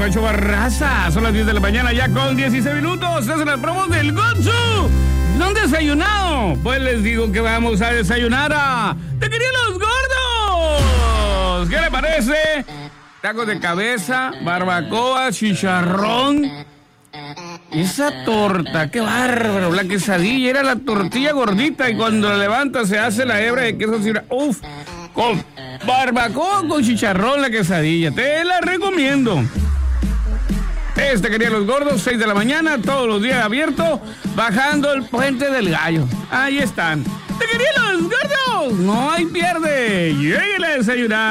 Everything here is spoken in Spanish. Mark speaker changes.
Speaker 1: Pancho Barraza. Son las 10 de la mañana ya con 16 minutos. Es las promos del Gonzu. ¿No han desayunado? Pues les digo que vamos a desayunar a ¡Te querían los gordos! ¿Qué le parece? Tacos de cabeza, barbacoa, chicharrón. Esa torta, qué bárbaro. La quesadilla era la tortilla gordita y cuando la levanta se hace la hebra de queso así. Uf, con barbacoa, con chicharrón la quesadilla. Te la recomiendo. Querían los gordos, 6 de la mañana, todos los días abierto, bajando el puente del Gallo. Ahí están. ¡Te querían los gordos! No hay pierde. Lléguenle a desayunar.